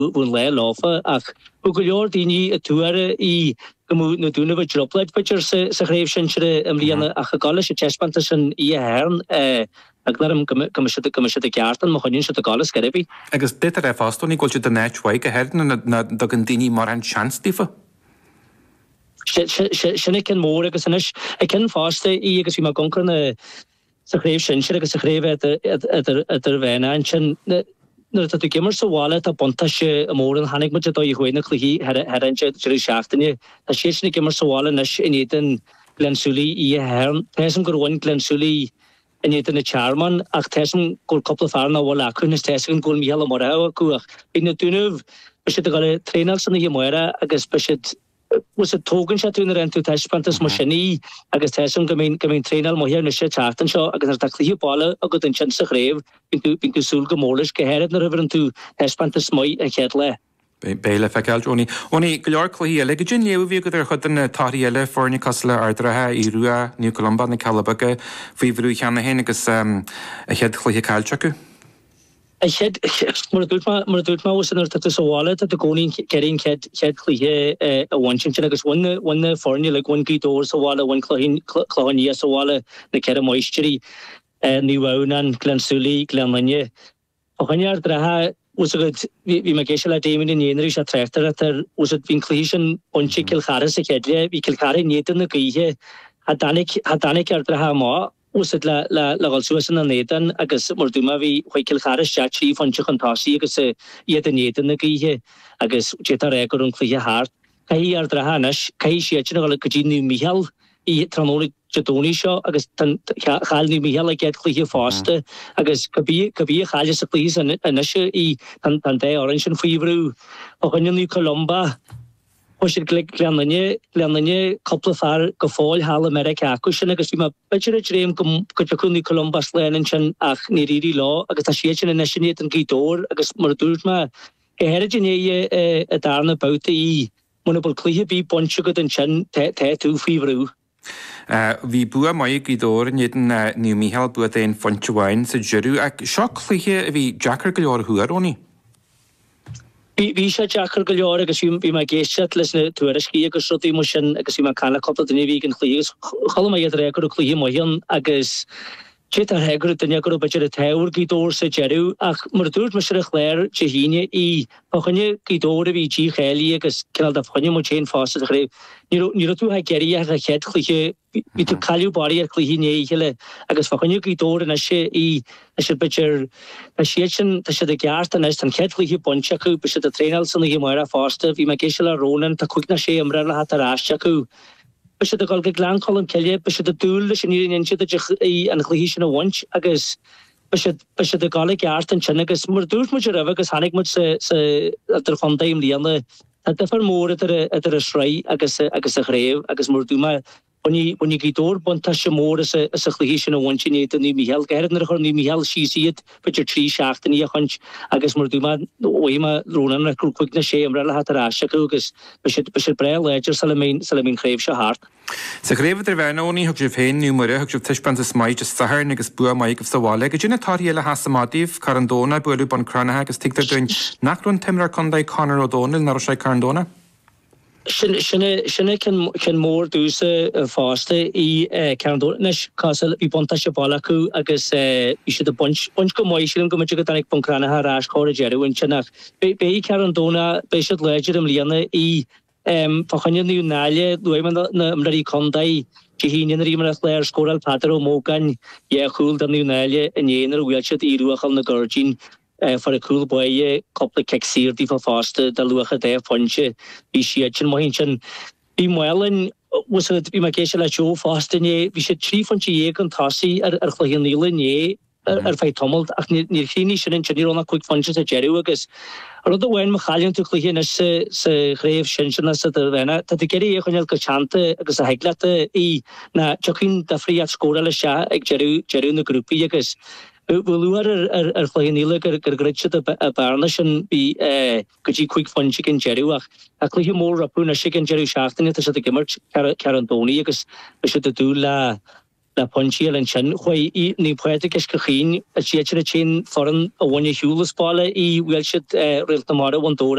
bhfuil le láfa ach bu go leor daoine a tuaire í go na dúna bh dropleid beidir sa chréibh sin am líana ach a gála sé teispanta sin í hairn ag narm go si a ceartan mo chuinn si a gála scaribí. Agus dit a fástúní ghil si den nethaig a heirn na an daoine mar an chanstífa? Sinna cin mór agus inis ag cin fásta í agus bhí mar goncan sa chréibh sin agus sa chréibh idir bhéna an sin na tú gimar sa bhála a bonta se a mór an hanig muid a i chuoine chluí heran seachtainine a sé sinna gimar sa bhála nes in éan glensúlí í a hairn teism gur bhain glensúlí in éan na charman ach teism gur coppla fearna bhil acún is teism gur míhall mar acuach í na dúnmh be si a gáil trénal sanna hi muire agus be si was a tógan se túna rentu teispantas mar sinní agus teism go mbein trénal mo hir na sé teachtan seo agus ar taclíí bála a go an sin sa chréibh bín go súl go mórlis go héad na river an tú teispantas mai a chead le. Béile feiceil Johnny. Oní go leor chluí eile go dún léomh go ar chud an taí eile fórne cos le ardrathe í ruúa New Columba na Calabaga faoi bhrú cheanna héna agus a chead chluí cáilte acu. Mar dúirt má was an orta sa bhála a gcóín ceirn cead chluthe a bhaintin sin agus bhaine fórne le bhain gídóir sa bhála bhain chláhaní sa bhála na ceir a moisteí ní bhán glensúlí glenlanne. A chuine ardrathe was vi me geisi le démin in éidir se tretar was het vín clí sin onse kilchare sa chédle vi kilchare nétan na gaihe ha danig ardrathe má was het le galsúan an nétan agus mordúma vi chuig kilchare seatí fan chuchantásí agus iad an nétan na gaihe agus jétar régur an clíthe hart. Caí ardrathe nes caí sétin a gal godíú Michal í tranónig Jadóní seo agus chailní Michal a get clíthe fásta agus cabí chaile sa clís inise í tan dé oran sin faoihrú a chuine New Columba ó sé glenanne coppla fear go fáil hála America acu sin agus bhí mar beidir a réim go chun New Columba sléann sin ach ní rií lá agus tá sé sin inisiné an gídóir agus mar dúirt me héidirné a darna bouta í muna bol clíthe bí bonse go an sin te tú faoihrú. Bhí bua mai gídóir néan New Michal bua éon fontehhain sa dúrú ag seo chluthe a bhí Jackar go leor thuaróní. Bhí sé Jackar go leor agus bhí mar géiste leis na tuairiscí agus rudí mu sin agus bhí mar canna coppla duine bhí an chlíos chola mai iad régur chluthe maion agus sé a hegur duine go beidir a teir gídóir sa jeú ach mar dúirt me se a chléir te híine í a chunne gídóir a bhí tí chéalaí agus ceall a chunne mu chéin fásta a chréibh. Ní tú ha geirí a chead chluche ví tú caliúbáí ar chluhíné heile agus fa chunne gídóir na sé í se beidir a sé sin tá sé a geart an an chead chluhí bonse acu be se a trénal sanna hí mar a fásta bhí me géisi le rónan tá chuig na sé amre le hat a ráiste acu. Be se a gal go glán colm ceile be se a dúil leis an íon si an chluhí sin a bhaint agus be se a gal geart an sin agus mar dúirt mu a agus hanig mu sa fandaim líana Tá far mór idir a srei agus a chréibh agus mór dúma When you get door, bontasje more as a chluhísin a wanchiné ní Michal Gerner chun ní Michal síad but your trí seachtain í a chunch agus mar dúma óima rónan a cruúig na sé amra hat ará agus be bre leidir salamín chréibh se hart. Sa chréibh ar bhenóí thug sé féin númara thug sé tiispan is maid is sahar agus bu mai go sáile, go dúna taríile hasamadíh Carandóna buú ban cránathe agus titar dúin nachrún timrar chundaid Conor O'Donnell nar sé Carandóna. Sinne can mór dúsa fásta í Carandóna casal í bonta se ball acu agus í si a bunch go moisilim go go danig buncránathe rás chóir jeúin sinach. Bé Carandóna bé si leidir am líana í fachanne níú náile luman na amraí condaid híine rímar léir scóral Pater ó mógan chúil an níú náile in éanaar bhfuil íruachal na Gurgin for a cool boy couple keksir die vaste de luche de fonse wie sin mohin bí muelen was het bí ma ke le jo fasten wie se tri van je kan tasi chlohéle né feit tommelt ach ni chini sin na quick fonse a jeru agus de wein mechalien to chluhé se gréef sin wenne dat ik chonel kachante agus a heglete í na chokin da friat scorele se ag jeru na groepi agus Bhfuil ar chluhéile gur gritse a barna sin bí gotí quick fun chicken jeruach a chluhí mór rapúna chicken jeru seachtainine tá se a gimmert Carandóní agus be se a dú le na ponchiel en chen hoi ni poetic is gechin a chain foreign a one hewless ball I welshit real tamara one